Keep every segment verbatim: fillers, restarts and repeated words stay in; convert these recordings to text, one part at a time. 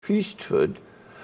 priesthood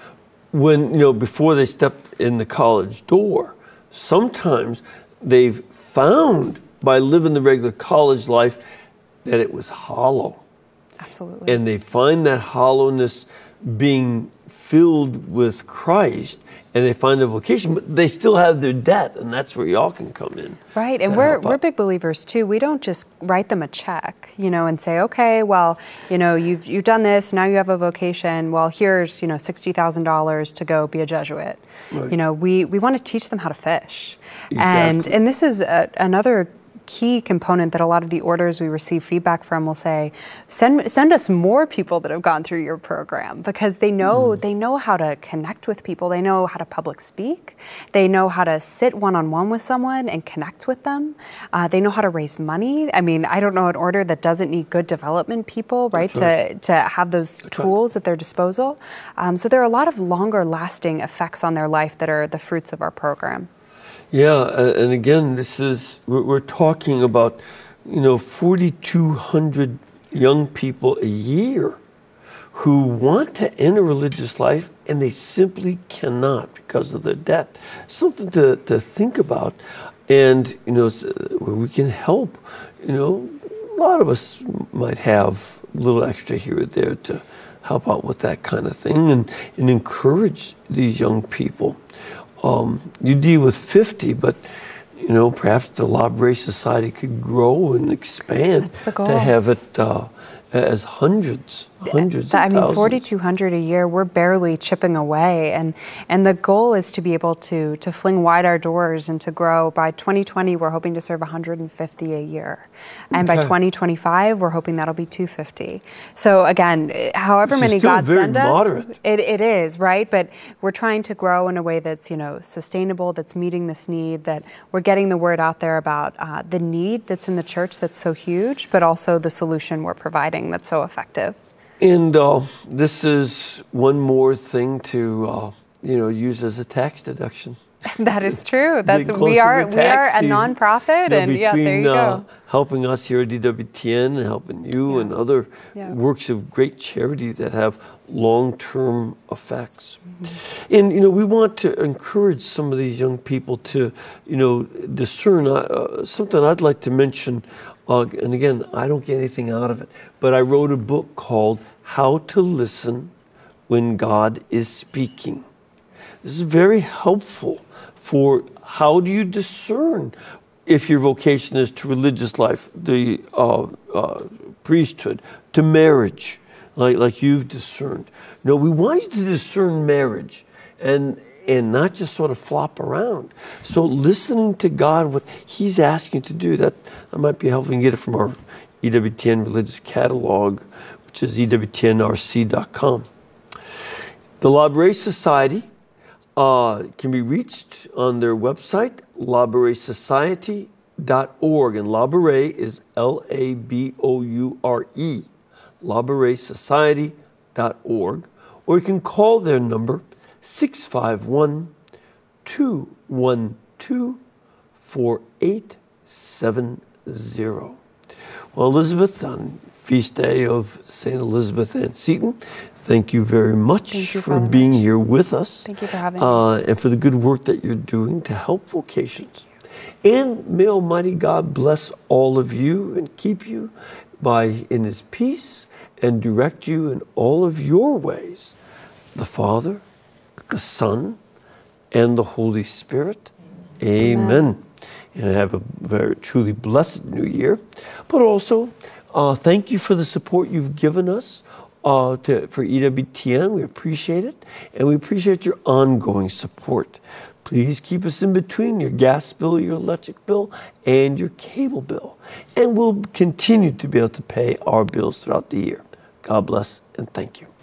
when, you know, before they step in the college door. Sometimes they've found by living the regular college life that it was hollow. Absolutely. And they find that hollowness being filled with Christ, and they find their vocation, but they still have their debt, and that's where y'all can come in. Right, and we're we're big believers too. We don't just write them a check, you know, and say, okay, well, you know, you've you've done this, now you have a vocation. Well, here's, you know, sixty thousand dollars to go be a Jesuit. Right. You know, we we want to teach them how to fish, exactly. and and this is a, another key component that a lot of the orders we receive feedback from will say, send send us more people that have gone through your program, because they know mm. they know how to connect with people, they know how to public speak, they know how to sit one-on-one with someone and connect with them, uh, they know how to raise money. I mean, I don't know an order that doesn't need good development people, right, right. to to have those That's tools right. at their disposal. Um, so there are a lot of longer lasting effects on their life that are the fruits of our program. Yeah, and again, this is, we're talking about, you know, forty-two hundred young people a year who want to enter religious life, and they simply cannot because of their debt. Something to, to think about, and, you know, where we can help. You know, a lot of us might have a little extra here or there to help out with that kind of thing, and, and encourage these young people. Um, you deal with fifty, but, you know, perhaps the Library Society could grow and expand That's the goal. To have it uh, as hundreds, hundreds I of mean, thousands. forty-two hundred a year, we're barely chipping away. And, and the goal is to be able to, to fling wide our doors and to grow. By twenty twenty, we're hoping to serve one hundred fifty a year. And okay. by twenty twenty-five, we're hoping that'll be two hundred fifty. So again, however Which many is still God very send us, moderate. It, it is, right? But we're trying to grow in a way that's, you know, sustainable, that's meeting this need, that we're getting the word out there about uh, the need that's in the church that's so huge, but also the solution we're providing that's so effective. And uh, this is one more thing to, uh, you know, use as a tax deduction. That is true. That's we are we are a nonprofit, you know, and yeah, there you go. Uh, helping us here at D W T N and helping you yeah. and other yeah. works of great charity that have long-term effects. Mm-hmm. And you know, we want to encourage some of these young people to, you know, discern. Uh, something I'd like to mention, uh, and again, I don't get anything out of it, but I wrote a book called "How to Listen When God is Speaking." This is very helpful for how do you discern if your vocation is to religious life, the uh, uh, priesthood, to marriage, like like you've discerned. No, we want you to discern marriage and and not just sort of flop around. So listening to God, what He's asking you to do, that, that might be helpful. You can get it from our E W T N Religious Catalog, which is E W T N R C dot com. The Library Society Uh, can be reached on their website, laboure society dot org. And Laboure is L A B O U R E, laboure society dot org. Or you can call their number, six five one, two one two, four eight seven zero. Well, Elizabeth, on feast day of Saint Elizabeth Ann Seton, thank you very much you for being much. here with us. Thank you for having uh, me. And for the good work that you're doing to help vocations. And may Almighty God bless all of you and keep you by in His peace and direct you in all of your ways. The Father, the Son, and the Holy Spirit. Amen. Amen. And have a very truly blessed new year. But also, uh, thank you for the support you've given us. Uh, to, for E W T N, we appreciate it, and we appreciate your ongoing support. Please keep us in between your gas bill, your electric bill, and your cable bill, and we'll continue to be able to pay our bills throughout the year. God bless, and thank you.